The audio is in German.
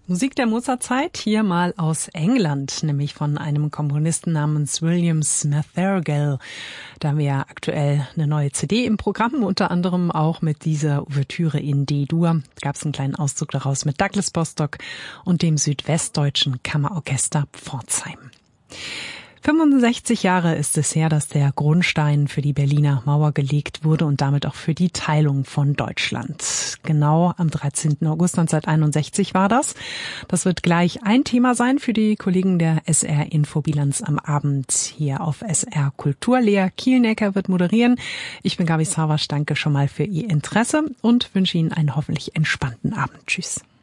Musik der Mozartzeit, hier mal aus England, nämlich von einem Komponisten namens William Smathurgall. Da haben wir ja aktuell eine neue CD im Programm, unter anderem auch mit dieser Ouvertüre in D-Dur. Gab es einen kleinen Auszug daraus mit Douglas Bostock und dem Südwestdeutschen Kammerorchester Pforzheim. 65 Jahre ist es her, dass der Grundstein für die Berliner Mauer gelegt wurde und damit auch für die Teilung von Deutschland. Genau am 13. August 1961 war das. Das wird gleich ein Thema sein für die Kollegen der SR Infobilanz am Abend hier auf SR Kultur. Lea Kielnecker wird moderieren. Ich bin Gabi Savasch, danke schon mal für Ihr Interesse und wünsche Ihnen einen hoffentlich entspannten Abend. Tschüss.